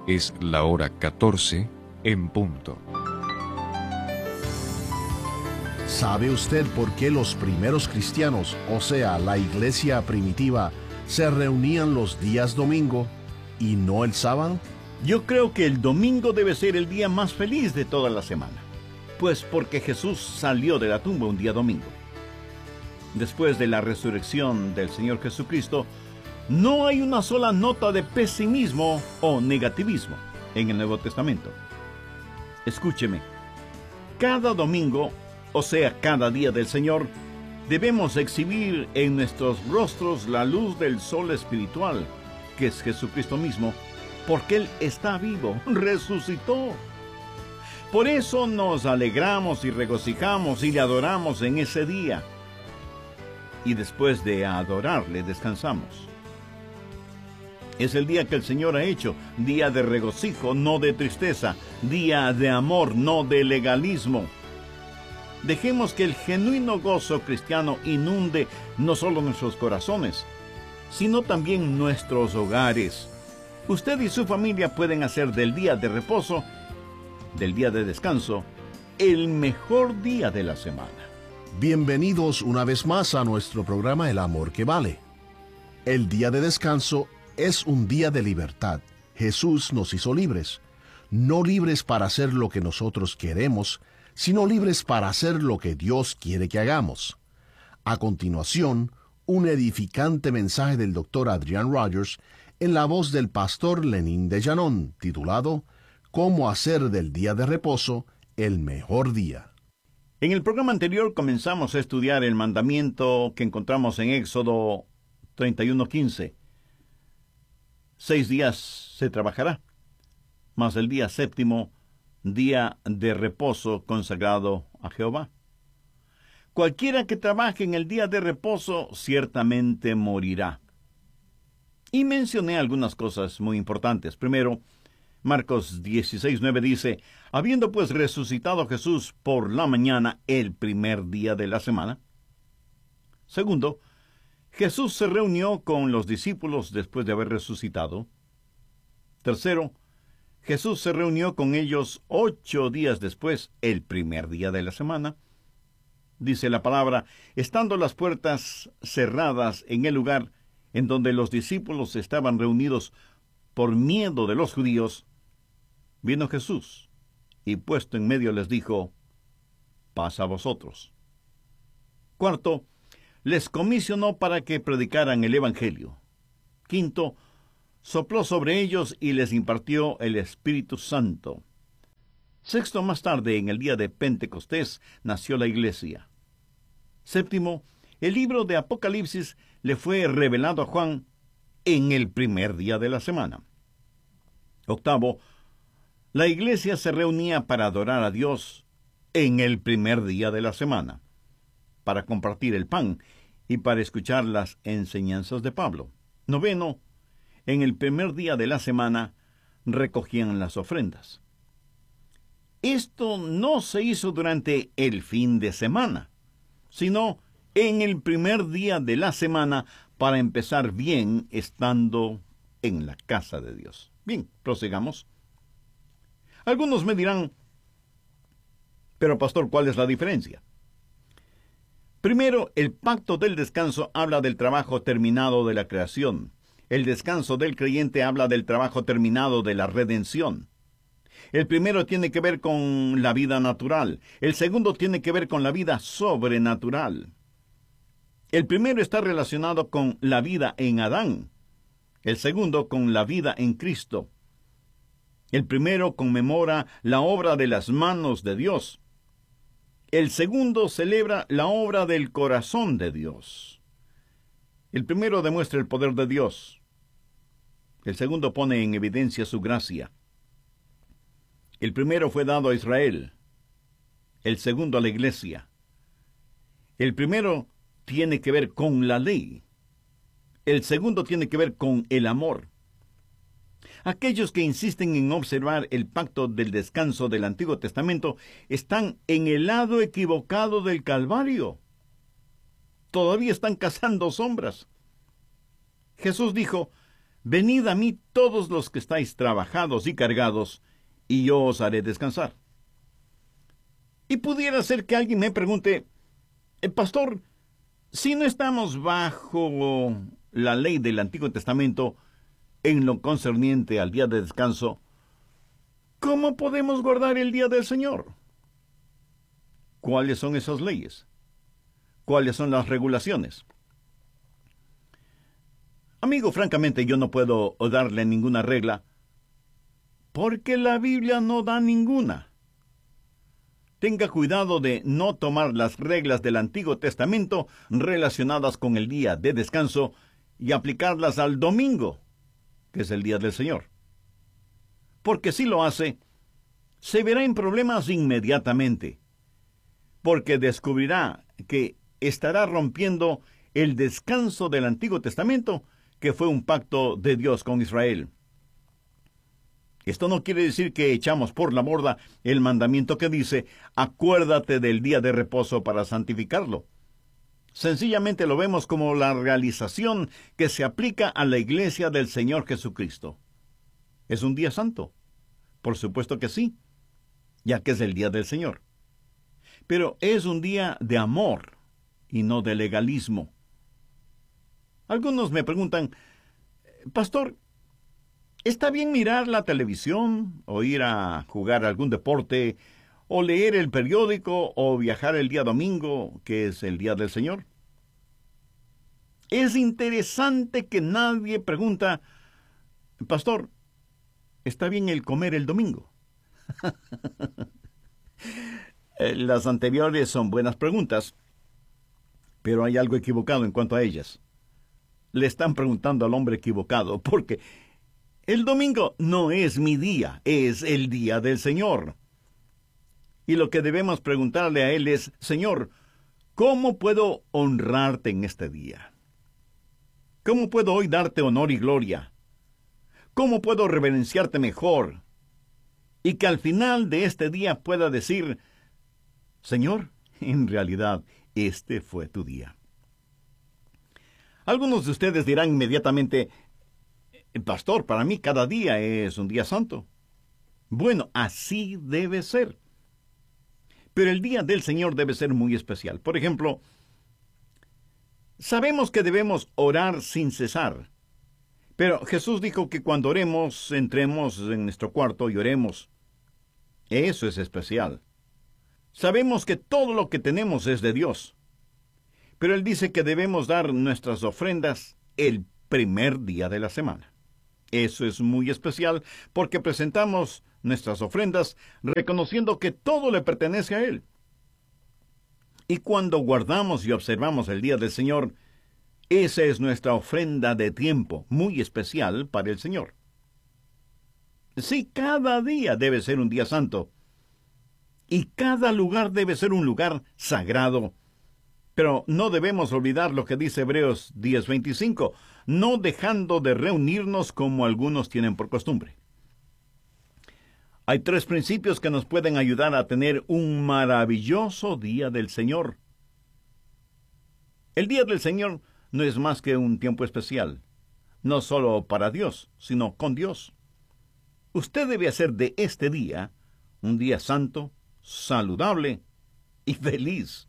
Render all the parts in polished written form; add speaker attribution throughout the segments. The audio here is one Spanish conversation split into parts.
Speaker 1: Es la hora 14 en punto.
Speaker 2: ¿Sabe usted por qué los primeros cristianos, o sea, la iglesia primitiva, se reunían los días domingo y no el sábado?
Speaker 3: Yo creo que el domingo debe ser el día más feliz de toda la semana, pues porque Jesús salió de la tumba un día domingo. Después de la resurrección del Señor Jesucristo, no hay una sola nota de pesimismo o negativismo en el Nuevo Testamento. Escúcheme, cada domingo, o sea, cada día del Señor, debemos exhibir en nuestros rostros la luz del sol espiritual, que es Jesucristo mismo, porque Él está vivo, resucitó. Por eso nos alegramos y regocijamos y le adoramos en ese día. Y después de adorarle, descansamos. Es el día que el Señor ha hecho, día de regocijo, no de tristeza, día de amor, no de legalismo. Dejemos que el genuino gozo cristiano inunde no solo nuestros corazones, sino también nuestros hogares. Usted y su familia pueden hacer del día de reposo, del día de descanso, el mejor día de la semana.
Speaker 2: Bienvenidos una vez más a nuestro programa El Amor que Vale. El día de descanso es un día de libertad. Jesús nos hizo libres, no libres para hacer lo que nosotros queremos, sino libres para hacer lo que Dios quiere que hagamos. A continuación, un edificante mensaje del Dr. Adrian Rogers en la voz del pastor Lenín de Llanón, titulado «Cómo hacer del día de reposo el mejor día».
Speaker 3: En el programa anterior comenzamos a estudiar el mandamiento que encontramos en Éxodo 31:15. 6 días se trabajará, mas el día séptimo, día de reposo consagrado a Jehová. Cualquiera que trabaje en el día de reposo ciertamente morirá. Y mencioné algunas cosas muy importantes. Primero, Marcos 16:9 dice, habiendo pues resucitado Jesús por la mañana el primer día de la semana. Segundo, Jesús se reunió con los discípulos después de haber resucitado. Tercero, Jesús se reunió con ellos 8 días después, el primer día de la semana. Dice la palabra, estando las puertas cerradas en el lugar en donde los discípulos estaban reunidos por miedo de los judíos, vino Jesús y puesto en medio les dijo, paz a vosotros. Cuarto, les comisionó para que predicaran el Evangelio. Quinto, sopló sobre ellos y les impartió el Espíritu Santo. Sexto, más tarde, en el día de Pentecostés, nació la iglesia. Séptimo, el libro de Apocalipsis le fue revelado a Juan en el primer día de la semana. Octavo, la iglesia se reunía para adorar a Dios en el primer día de la semana, para compartir el pan y para escuchar las enseñanzas de Pablo. Noveno, en el primer día de la semana recogían las ofrendas. Esto no se hizo durante el fin de semana, sino en el primer día de la semana para empezar bien estando en la casa de Dios. Bien, prosigamos. Algunos me dirán, pero pastor, ¿cuál es la diferencia? Primero, el pacto del descanso habla del trabajo terminado de la creación. El descanso del creyente habla del trabajo terminado de la redención. El primero tiene que ver con la vida natural. El segundo tiene que ver con la vida sobrenatural. El primero está relacionado con la vida en Adán. El segundo con la vida en Cristo. El primero conmemora la obra de las manos de Dios. El segundo celebra la obra del corazón de Dios. El primero demuestra el poder de Dios. El segundo pone en evidencia su gracia. El primero fue dado a Israel. El segundo a la iglesia. El primero tiene que ver con la ley. El segundo tiene que ver con el amor. Aquellos que insisten en observar el pacto del descanso del Antiguo Testamento están en el lado equivocado del Calvario. Todavía están cazando sombras. Jesús dijo, venid a mí todos los que estáis trabajados y cargados, y yo os haré descansar. Y pudiera ser que alguien me pregunte, pastor, si no estamos bajo la ley del Antiguo Testamento en lo concerniente al día de descanso, ¿cómo podemos guardar el día del Señor? ¿Cuáles son esas leyes? ¿Cuáles son las regulaciones? Amigo, francamente yo no puedo darle ninguna regla, porque la Biblia no da ninguna. Tenga cuidado de no tomar las reglas del Antiguo Testamento relacionadas con el día de descanso y aplicarlas al domingo, que es el día del Señor. Porque si lo hace, se verá en problemas inmediatamente, porque descubrirá que estará rompiendo el descanso del Antiguo Testamento, que fue un pacto de Dios con Israel. Esto no quiere decir que echamos por la borda el mandamiento que dice, acuérdate del día de reposo para santificarlo. Sencillamente lo vemos como la realización que se aplica a la iglesia del Señor Jesucristo. ¿Es un día santo? Por supuesto que sí, ya que es el día del Señor. Pero es un día de amor y no de legalismo. Algunos me preguntan, pastor, ¿está bien mirar la televisión, o ir a jugar algún deporte, o leer el periódico, o viajar el día domingo, que es el día del Señor? Es interesante que nadie pregunta, pastor, ¿está bien el comer el domingo? Las anteriores son buenas preguntas, pero hay algo equivocado en cuanto a ellas. Le están preguntando al hombre equivocado, porque el domingo no es mi día, es el día del Señor. Y lo que debemos preguntarle a Él es, Señor, ¿cómo puedo honrarte en este día? ¿Cómo puedo hoy darte honor y gloria? ¿Cómo puedo reverenciarte mejor? Y que al final de este día pueda decir, Señor, en realidad, este fue tu día. Algunos de ustedes dirán inmediatamente, pastor, para mí cada día es un día santo. Bueno, así debe ser. Pero el día del Señor debe ser muy especial. Por ejemplo, sabemos que debemos orar sin cesar. Pero Jesús dijo que cuando oremos, entremos en nuestro cuarto y oremos. Eso es especial. Sabemos que todo lo que tenemos es de Dios. Pero Él dice que debemos dar nuestras ofrendas el primer día de la semana. Eso es muy especial porque presentamos nuestras ofrendas reconociendo que todo le pertenece a Él. Y cuando guardamos y observamos el día del Señor, esa es nuestra ofrenda de tiempo, muy especial para el Señor. Sí, cada día debe ser un día santo. Y cada lugar debe ser un lugar sagrado. Pero no debemos olvidar lo que dice Hebreos 10:25, no dejando de reunirnos como algunos tienen por costumbre. Hay 3 principios que nos pueden ayudar a tener un maravilloso día del Señor. El día del Señor no es más que un tiempo especial, no solo para Dios, sino con Dios. Usted debe hacer de este día un día santo, saludable y feliz.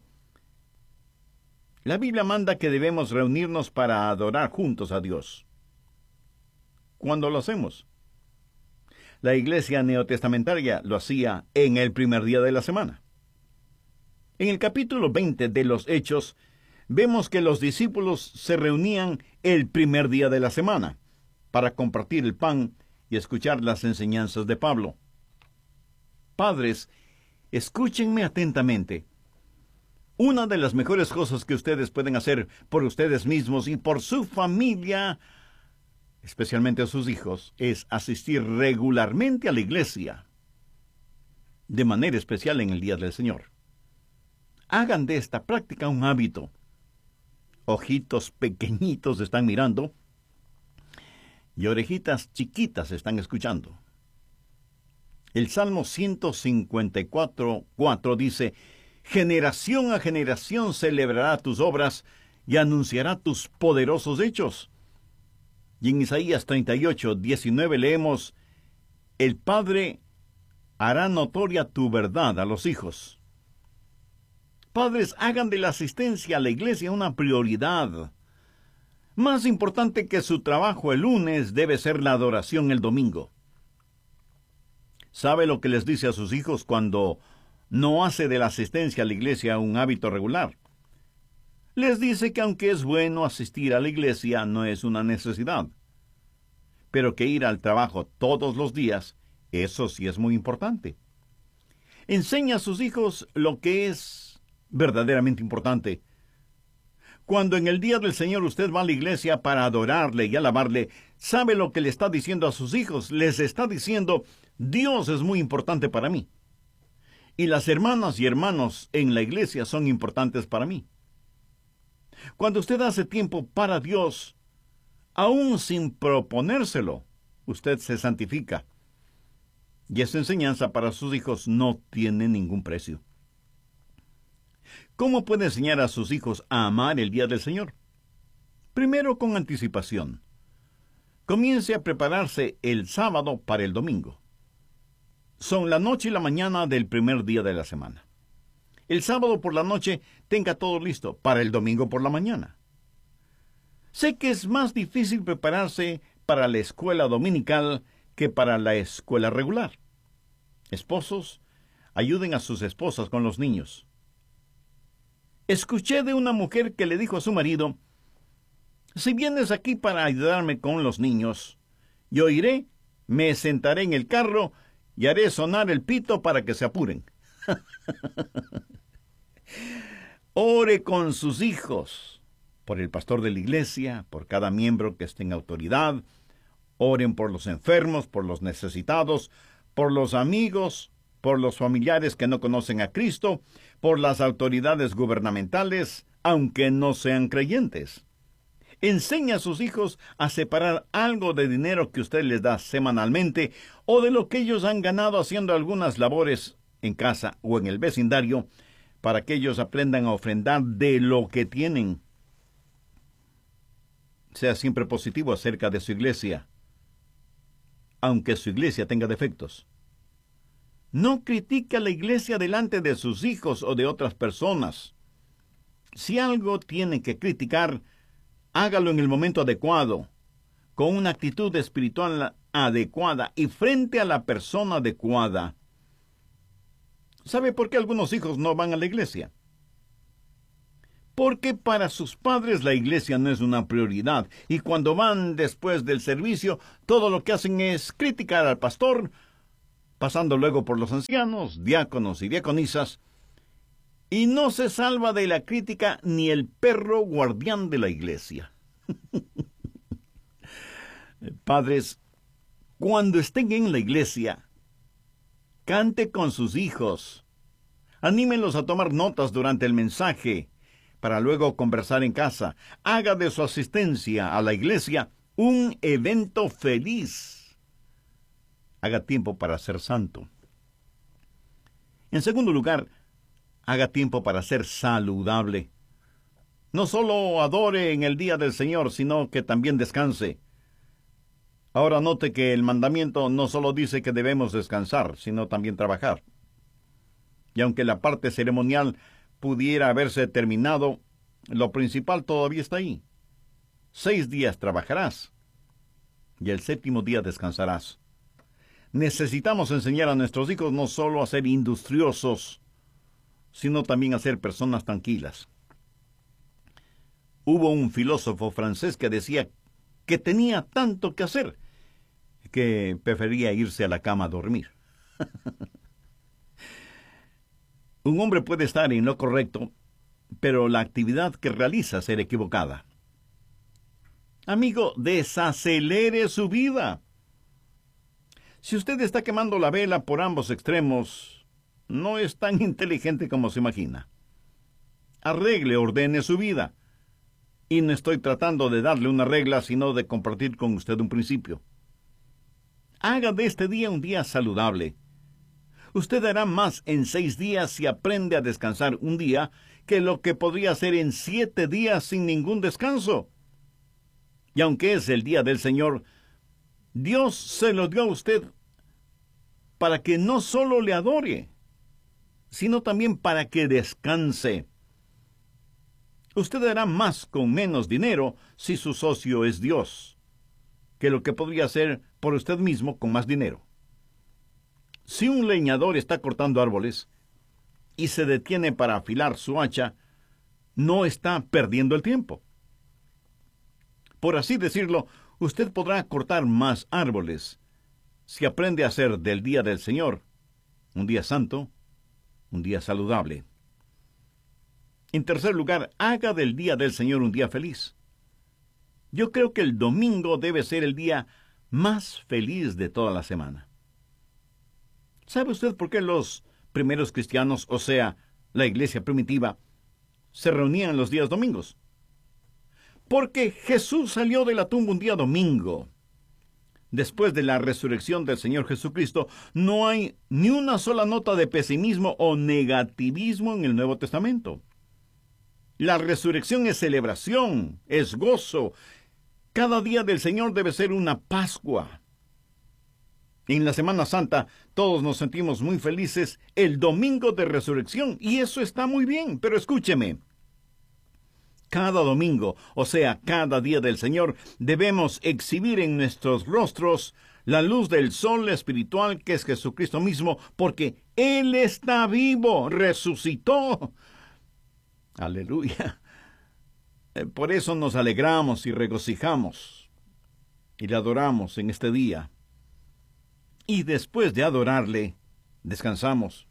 Speaker 3: La Biblia manda que debemos reunirnos para adorar juntos a Dios. ¿Cuándo lo hacemos? La iglesia neotestamentaria lo hacía en el primer día de la semana. En el capítulo 20 de los Hechos, vemos que los discípulos se reunían el primer día de la semana para compartir el pan y escuchar las enseñanzas de Pablo. Padres, escúchenme atentamente. Una de las mejores cosas que ustedes pueden hacer por ustedes mismos y por su familia, especialmente a sus hijos, es asistir regularmente a la iglesia, de manera especial en el día del Señor. Hagan de esta práctica un hábito. Ojitos pequeñitos están mirando y orejitas chiquitas están escuchando. El Salmo 154:4 dice, generación a generación celebrará tus obras y anunciará tus poderosos hechos. Y en Isaías 38:19 leemos: el padre hará notoria tu verdad a los hijos. Padres, hagan de la asistencia a la iglesia una prioridad. Más importante que su trabajo el lunes debe ser la adoración el domingo. ¿Sabe lo que les dice a sus hijos cuando no hace de la asistencia a la iglesia un hábito regular? Les dice que aunque es bueno asistir a la iglesia, no es una necesidad. Pero que ir al trabajo todos los días, eso sí es muy importante. Enseña a sus hijos lo que es verdaderamente importante. Cuando en el día del Señor usted va a la iglesia para adorarle y alabarle, ¿sabe lo que le está diciendo a sus hijos? Les está diciendo: Dios es muy importante para mí. Y las hermanas y hermanos en la iglesia son importantes para mí. Cuando usted hace tiempo para Dios, aún sin proponérselo, usted se santifica. Y esa enseñanza para sus hijos no tiene ningún precio. ¿Cómo puede enseñar a sus hijos a amar el día del Señor? Primero, con anticipación. Comience a prepararse el sábado para el domingo. Son la noche y la mañana del primer día de la semana. El sábado por la noche tenga todo listo para el domingo por la mañana. Sé que es más difícil prepararse para la escuela dominical que para la escuela regular. Esposos, ayuden a sus esposas con los niños. Escuché de una mujer que le dijo a su marido: si vienes aquí para ayudarme con los niños, yo iré, me sentaré en el carro y haré sonar el pito para que se apuren. Ore con sus hijos, por el pastor de la iglesia, por cada miembro que esté en autoridad. Oren por los enfermos, por los necesitados, por los amigos, por los familiares que no conocen a Cristo, por las autoridades gubernamentales, aunque no sean creyentes. Enseña a sus hijos a separar algo de dinero que usted les da semanalmente o de lo que ellos han ganado haciendo algunas labores en casa o en el vecindario, para que ellos aprendan a ofrendar de lo que tienen. Sea siempre positivo acerca de su iglesia, aunque su iglesia tenga defectos. No critique a la iglesia delante de sus hijos o de otras personas. Si algo tiene que criticar, hágalo en el momento adecuado, con una actitud espiritual adecuada y frente a la persona adecuada. ¿Sabe por qué algunos hijos no van a la iglesia? Porque para sus padres la iglesia no es una prioridad, y cuando van después del servicio, todo lo que hacen es criticar al pastor, pasando luego por los ancianos, diáconos y diaconisas, y no se salva de la crítica ni el perro guardián de la iglesia. Padres, cuando estén en la iglesia, cante con sus hijos. Anímenlos a tomar notas durante el mensaje, para luego conversar en casa. Haga de su asistencia a la iglesia un evento feliz. Haga tiempo para ser santo. En segundo lugar, haga tiempo para ser saludable. No solo adore en el día del Señor, sino que también descanse. Ahora note que el mandamiento no solo dice que debemos descansar, sino también trabajar. Y aunque la parte ceremonial pudiera haberse terminado, lo principal todavía está ahí. 6 días trabajarás, y el 7º día descansarás. Necesitamos enseñar a nuestros hijos no solo a ser industriosos, sino también a ser personas tranquilas. Hubo un filósofo francés que decía que tenía tanto que hacer que prefería irse a la cama a dormir. Un hombre puede estar en lo correcto, pero la actividad que realiza ser equivocada. Amigo, desacelere su vida. Si usted está quemando la vela por ambos extremos, no es tan inteligente como se imagina. Arregle, ordene su vida. Y no estoy tratando de darle una regla, sino de compartir con usted un principio. Haga de este día un día saludable. Usted hará más en 6 días si aprende a descansar un día que lo que podría hacer en 7 días sin ningún descanso. Y aunque es el día del Señor, Dios se lo dio a usted para que no solo le adore, sino también para que descanse. Usted hará más con menos dinero si su socio es Dios, que lo que podría hacer por usted mismo con más dinero. Si un leñador está cortando árboles y se detiene para afilar su hacha, no está perdiendo el tiempo. Por así decirlo, usted podrá cortar más árboles si aprende a hacer del día del Señor un día santo, un día saludable. En tercer lugar, haga del día del Señor un día feliz. Yo creo que el domingo debe ser el día más feliz de toda la semana. ¿Sabe usted por qué los primeros cristianos, o sea, la iglesia primitiva, se reunían los días domingos? Porque Jesús salió de la tumba un día domingo. Después de la resurrección del Señor Jesucristo, no hay ni una sola nota de pesimismo o negativismo en el Nuevo Testamento. La resurrección es celebración, es gozo. Cada día del Señor debe ser una Pascua. En la Semana Santa todos nos sentimos muy felices el domingo de resurrección, y eso está muy bien, pero escúcheme. Cada domingo, o sea, cada día del Señor, debemos exhibir en nuestros rostros la luz del sol espiritual que es Jesucristo mismo, porque Él está vivo, resucitó. Aleluya. Por eso nos alegramos y regocijamos y le adoramos en este día. Y después de adorarle, descansamos.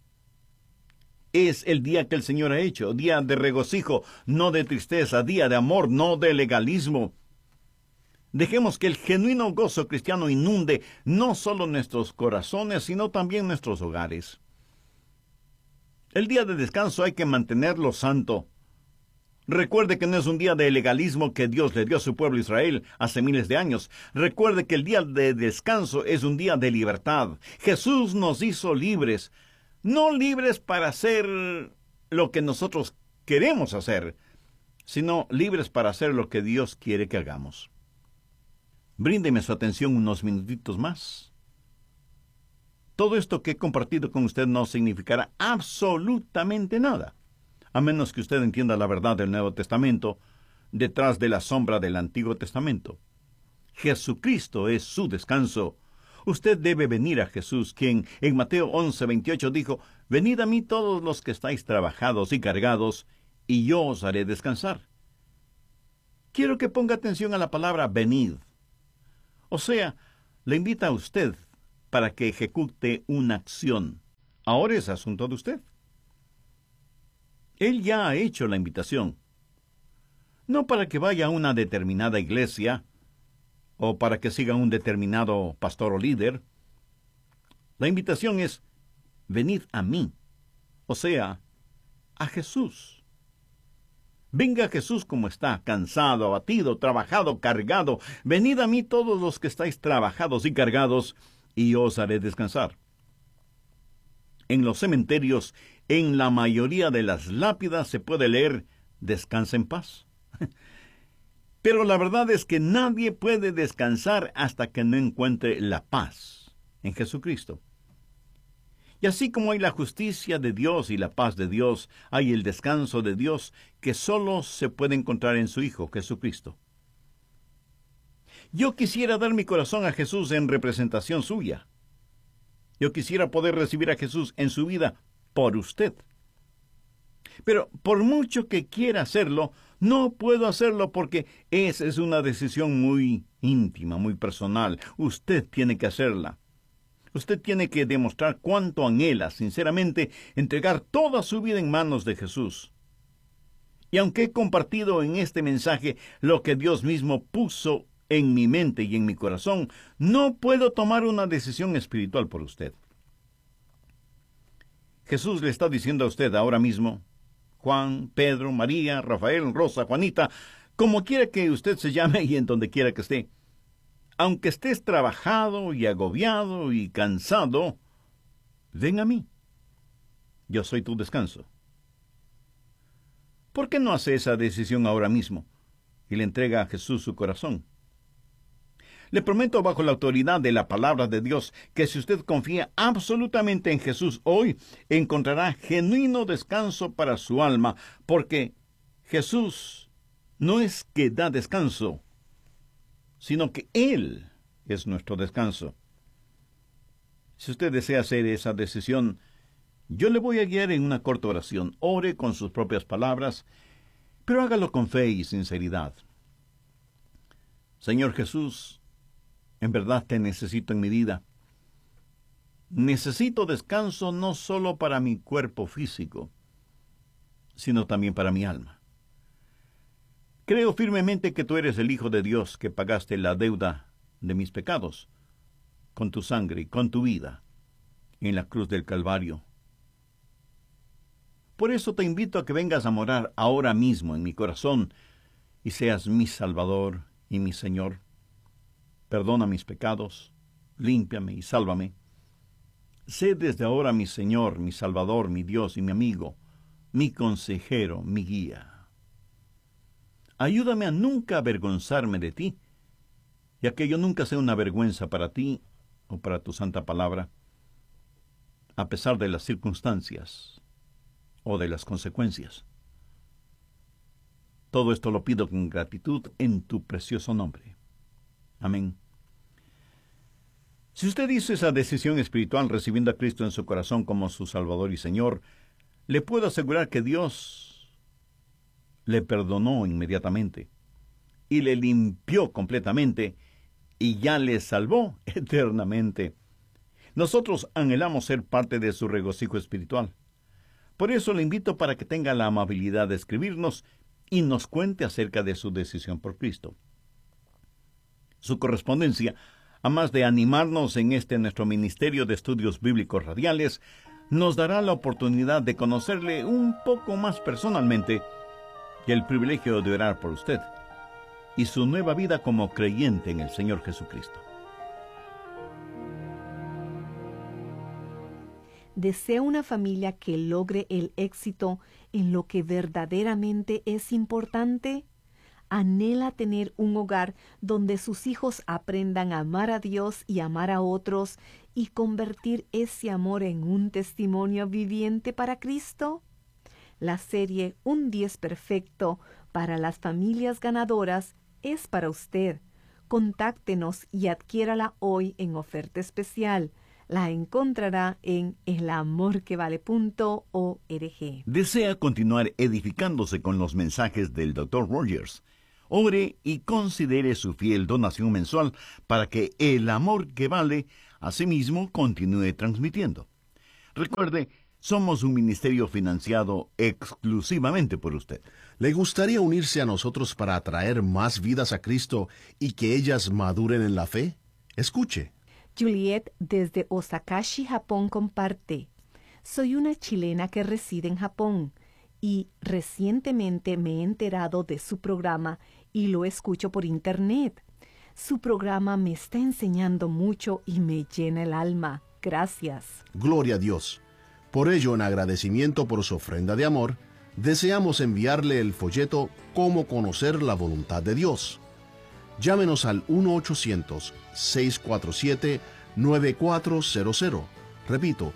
Speaker 3: Es el día que el Señor ha hecho, día de regocijo, no de tristeza, día de amor, no de legalismo. Dejemos que el genuino gozo cristiano inunde no solo nuestros corazones, sino también nuestros hogares. El día de descanso hay que mantenerlo santo. Recuerde que no es un día de legalismo que Dios le dio a su pueblo Israel hace miles de años. Recuerde que el día de descanso es un día de libertad. Jesús nos hizo libres. No libres para hacer lo que nosotros queremos hacer, sino libres para hacer lo que Dios quiere que hagamos. Bríndeme su atención unos minutitos más. Todo esto que he compartido con usted no significará absolutamente nada, a menos que usted entienda la verdad del Nuevo Testamento detrás de la sombra del Antiguo Testamento. Jesucristo es su descanso. Usted debe venir a Jesús, quien en Mateo 11:28 dijo: «Venid a mí todos los que estáis trabajados y cargados, y yo os haré descansar». Quiero que ponga atención a la palabra venid. O sea, le invita a usted para que ejecute una acción. Ahora es asunto de usted. Él ya ha hecho la invitación. No para que vaya a una determinada iglesia, o para que siga un determinado pastor o líder. La invitación es: venid a mí, o sea, a Jesús. Venga a Jesús como está, cansado, abatido, trabajado, cargado. Venid a mí todos los que estáis trabajados y cargados, y yo os haré descansar. En los cementerios, en la mayoría de las lápidas se puede leer: «Descansa en paz». Pero la verdad es que nadie puede descansar hasta que no encuentre la paz en Jesucristo. Y así como hay la justicia de Dios y la paz de Dios, hay el descanso de Dios que solo se puede encontrar en su Hijo, Jesucristo. Yo quisiera dar mi corazón a Jesús en representación suya. Yo quisiera poder recibir a Jesús en su vida por usted. Pero por mucho que quiera hacerlo, no puedo hacerlo porque esa es una decisión muy íntima, muy personal. Usted tiene que hacerla. Usted tiene que demostrar cuánto anhela, sinceramente, entregar toda su vida en manos de Jesús. Y aunque he compartido en este mensaje lo que Dios mismo puso en mi mente y en mi corazón, no puedo tomar una decisión espiritual por usted. Jesús le está diciendo a usted ahora mismo: Juan, Pedro, María, Rafael, Rosa, Juanita, como quiera que usted se llame y en donde quiera que esté, aunque estés trabajado y agobiado y cansado, ven a mí. Yo soy tu descanso. ¿Por qué no hace esa decisión ahora mismo? y le entrega a Jesús su corazón. Le prometo bajo la autoridad de la palabra de Dios que si usted confía absolutamente en Jesús hoy, encontrará genuino descanso para su alma, porque Jesús no es que da descanso, sino que Él es nuestro descanso. Si usted desea hacer esa decisión, yo le voy a guiar en una corta oración. Ore con sus propias palabras, pero hágalo con fe y sinceridad. Señor Jesús, en verdad te necesito en mi vida. Necesito descanso no solo para mi cuerpo físico, sino también para mi alma. Creo firmemente que tú eres el Hijo de Dios, que pagaste la deuda de mis pecados con tu sangre y con tu vida en la cruz del Calvario. Por eso te invito a que vengas a morar ahora mismo en mi corazón y seas mi Salvador y mi Señor. Perdona mis pecados, límpiame y sálvame. Sé desde ahora mi Señor, mi Salvador, mi Dios y mi amigo, mi consejero, mi guía. Ayúdame a nunca avergonzarme de ti, y a que yo nunca sea una vergüenza para ti o para tu santa palabra, a pesar de las circunstancias o de las consecuencias. Todo esto lo pido con gratitud en tu precioso nombre. Amén. Si usted hizo esa decisión espiritual recibiendo a Cristo en su corazón como su Salvador y Señor, le puedo asegurar que Dios le perdonó inmediatamente y le limpió completamente y ya le salvó eternamente. Nosotros anhelamos ser parte de su regocijo espiritual. Por eso le invito para que tenga la amabilidad de escribirnos y nos cuente acerca de su decisión por Cristo. Su correspondencia, a más de animarnos en nuestro Ministerio de Estudios Bíblicos Radiales, nos dará la oportunidad de conocerle un poco más personalmente y el privilegio de orar por usted y su nueva vida como creyente en el Señor Jesucristo.
Speaker 4: ¿Desea una familia que logre el éxito en lo que verdaderamente es importante? ¿Anhela tener un hogar donde sus hijos aprendan a amar a Dios y amar a otros y convertir ese amor en un testimonio viviente para Cristo? La serie Un 10 Perfecto para las familias ganadoras es para usted. Contáctenos y adquiérala hoy en oferta especial. La encontrará en elamorquevale.org.
Speaker 3: ¿Desea continuar edificándose con los mensajes del Dr. Rogers? Ore y considere su fiel donación mensual para que El Amor que Vale asimismo continúe transmitiendo. Recuerde, somos un ministerio financiado exclusivamente por usted.
Speaker 2: ¿Le gustaría unirse a nosotros para atraer más vidas a Cristo y que ellas maduren en la fe? Escuche.
Speaker 4: Juliet desde Osakashi, Japón, comparte: soy una chilena que reside en Japón y recientemente me he enterado de su programa y lo escucho por internet. Su programa me está enseñando mucho y me llena el alma. Gracias.
Speaker 2: Gloria a Dios. Por ello, en agradecimiento por su ofrenda de amor, deseamos enviarle el folleto Cómo conocer la voluntad de Dios. Llámenos al 1-800-647-9400. Repito,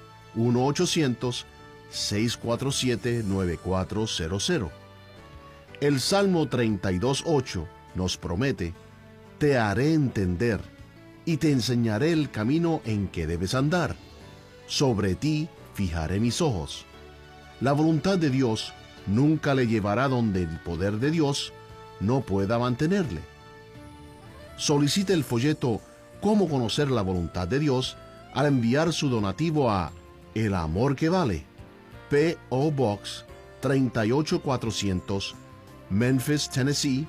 Speaker 2: 1-800-647-9400. El Salmo 32:8 nos promete: te haré entender y te enseñaré el camino en que debes andar. Sobre ti fijaré mis ojos. La voluntad de Dios nunca le llevará donde el poder de Dios no pueda mantenerle. Solicite el folleto Cómo conocer la voluntad de Dios al enviar su donativo a El Amor que Vale, P.O. Box 38400, Memphis, Tennessee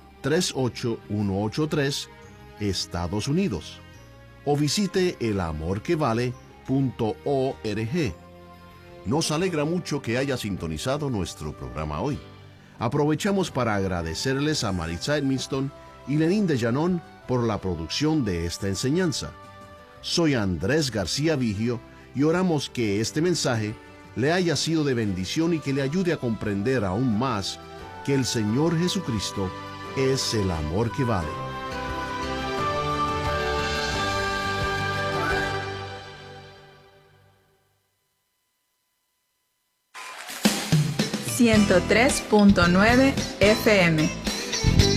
Speaker 2: 38183, Estados Unidos. O visite elamorquevale.org. Nos alegra mucho que haya sintonizado nuestro programa hoy. Aprovechamos para agradecerles a Maritza Edmiston y Lenín de Llanón por la producción de esta enseñanza. Soy Andrés García Vigio y oramos que este mensaje le haya sido de bendición y que le ayude a comprender aún más que el Señor Jesucristo es el amor que vale.
Speaker 5: ...103.9 FM...